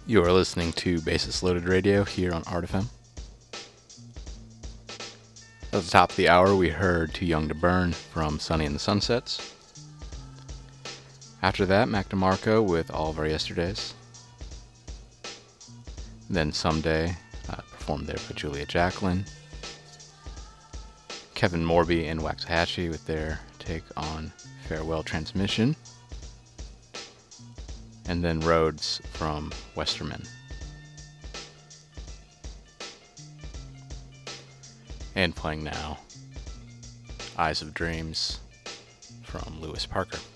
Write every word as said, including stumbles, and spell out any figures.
You are listening to Basis Loaded Radio here on Art F M. At the top of the hour, we heard Too Young to Burn from Sunny and the Sunsets. After that, Mac DeMarco with All of Our Yesterdays. Then Someday, uh, performed there by Julia Jacqueline. Kevin Morby and Waxahachie with their take on Farewell Transmission. And then Rhodes from Westerman. And playing now, Eyes of Dreams from Lewis Parker.